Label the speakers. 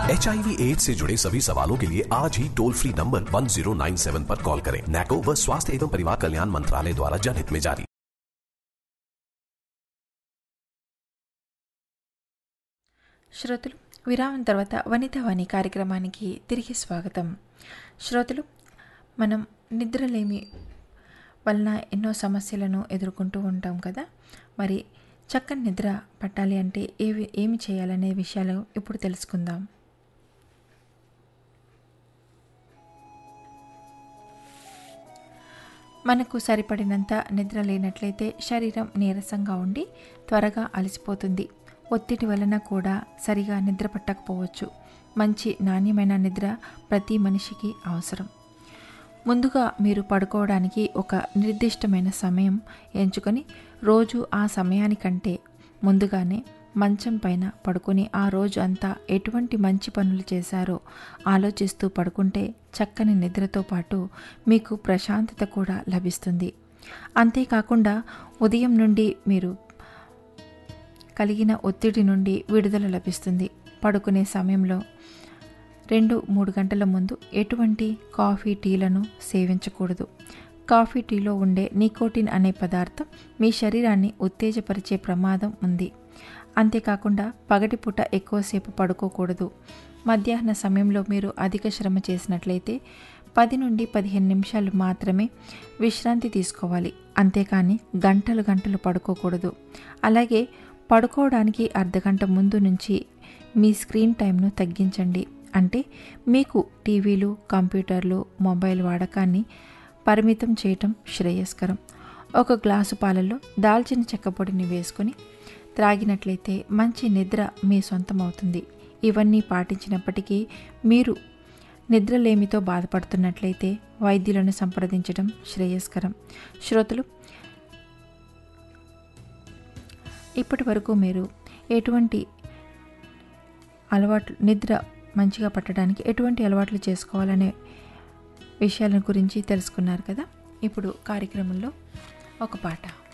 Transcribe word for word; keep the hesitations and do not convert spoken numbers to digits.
Speaker 1: H I V AIDS से जुड़े सभी सवालों के लिए आज ही toll free number one zero nine seven पर कॉल करें। नैको व स्वास्थ्य एवं परिवार कल्याण मंत्रालय द्वारा जनहित में जारी।
Speaker 2: శ్రోతలు విరామం తర్వాత వనితావాణి కార్యక్రమానికి తిరిగి స్వాగతం. శ్రోతలు, మనం నిద్రలేమి వలన ఎన్నో సమస్యలను ఎదుర్కొంటూ ఉంటాం కదా. మరి చక్కని నిద్ర పట్టాలి అంటే ఏవి ఏమి చేయాలనే విషయాలు ఇప్పుడు తెలుసుకుందాం. మనకు సరిపడినంత నిద్ర లేనట్లయితే శరీరం నీరసంగా ఉండి త్వరగా అలసిపోతుంది. ఒత్తిడి వలన కూడా సరిగా నిద్ర పట్టకపోవచ్చు. మంచి నాణ్యమైన నిద్ర ప్రతి మనిషికి అవసరం. ముందుగా మీరు పడుకోవడానికి ఒక నిర్దిష్టమైన సమయం ఎంచుకొని రోజు ఆ సమయానికంటే ముందుగానే మంచం పైన పడుకొని ఆ రోజు అంతా ఎటువంటి మంచి పనులు చేశారో ఆలోచిస్తూ పడుకుంటే చక్కని నిద్రతో పాటు మీకు ప్రశాంతత కూడా లభిస్తుంది. అంతేకాకుండా ఉదయం నుండి మీరు కలిగిన ఒత్తిడి నుండి విడుదల లభిస్తుంది. పడుకునే సమయంలో రెండు మూడు గంటల ముందు ఎటువంటి కాఫీ టీలను సేవించకూడదు. కాఫీ టీలో ఉండే నికోటిన్ అనే పదార్థం మీ శరీరాన్ని ఉత్తేజపరిచే ప్రమాదం ఉంది. అంతేకాకుండా పగటిపూట ఎక్కువసేపు పడుకోకూడదు. మధ్యాహ్న సమయంలో మీరు అధిక శ్రమ చేసినట్లయితే పది నుండి పదిహేను నిమిషాలు మాత్రమే విశ్రాంతి తీసుకోవాలి. అంతేకాని గంటలు గంటలు పడుకోకూడదు. అలాగే పడుకోవడానికి అర్ధగంట ముందు నుంచి మీ స్క్రీన్ టైంను తగ్గించండి. అంటే మీకు టీవీలు, కంప్యూటర్లు, మొబైల్ వాడకాన్ని పరిమితం చేయటం శ్రేయస్కరం. ఒక గ్లాసు పాలలో దాల్చిన చెక్క పొడిని వేసుకొని త్రాగినట్లయితే మంచి నిద్ర మీ సొంతం అవుతుంది. ఇవన్నీ పాటించినప్పటికీ మీరు నిద్రలేమితో బాధపడుతున్నట్లయితే వైద్యులను సంప్రదించడం శ్రేయస్కరం. శ్రోతలు, ఇప్పటి వరకు మీరు ఎటువంటి అలవాట్లు నిద్ర మంచిగా పట్టడానికి ఎటువంటి అలవాట్లు చేసుకోవాలనే విషయాల గురించి తెలుసుకున్నారు కదా. ఇప్పుడు కార్యక్రమంలో ఒక పాట.